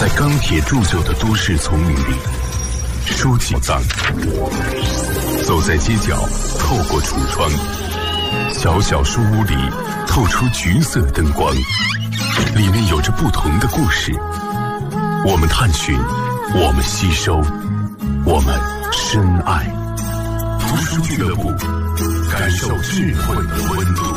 在钢铁铸就的都市丛林里，书籍藏，走在街角，透过橱窗，小小书屋里透出橘色灯光，里面有着不同的故事。我们探寻，我们吸收，我们深爱。读书俱乐部，感受智慧的温度。